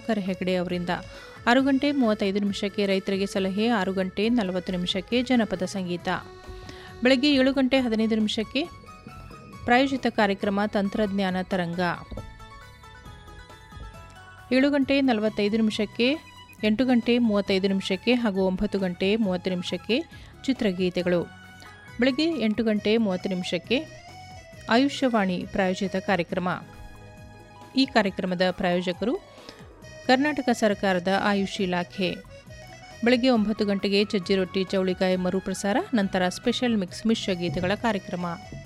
ಪ್ರಭಾಕರ್ ಹೆಗಡೆ ಅವರಿಂದ. 6 ಗಂಟೆ 35 ನಿಮಿಷಕ್ಕೆ ರೈತರಿಗೆ ಸಲಹೆ, 6 ಗಂಟೆ 40 ನಿಮಿಷಕ್ಕೆ ಜನಪದ ಸಂಗೀತ. ಬೆಳಗ್ಗೆ 7 ಗಂಟೆ 15 ನಿಮಿಷಕ್ಕೆ ಪ್ರಾಯೋಜಿತ ಕಾರ್ಯಕ್ರಮ ತಂತ್ರಜ್ಞಾನ ತರಂಗ. 7 ಗಂಟೆ 45 ನಿಮಿಷಕ್ಕೆ, 8 ಗಂಟೆ 35 ನಿಮಿಷಕ್ಕೆ ಹಾಗೂ 9 ಗಂಟೆ 30 ನಿಮಿಷಕ್ಕೆ ಚಿತ್ರಗೀತೆಗಳು. ಬೆಳಗ್ಗೆ 8 ಗಂಟೆ 30 ನಿಮಿಷಕ್ಕೆ ಆಯುಷ್ಯವಾಣಿ ಪ್ರಾಯೋಜಿತ ಕಾರ್ಯಕ್ರಮ. ಈ ಕಾರ್ಯಕ್ರಮದ ಪ್ರಾಯೋಜಕರು ಕರ್ನಾಟಕ ಸರ್ಕಾರದ ಆಯುಷ್ ಇಲಾಖೆ. ಬೆಳಗ್ಗೆ 9 ಗಂಟೆಗೆ ಚಜ್ಜಿ ರೊಟ್ಟಿ ಚೌಳಿಕಾಯಿ ಮರುಪ್ರಸಾರ, ನಂತರ ಸ್ಪೆಷಲ್ ಮಿಕ್ಸ್ ಮಿಶ್ರ ಗೀತೆಗಳ ಕಾರ್ಯಕ್ರಮ.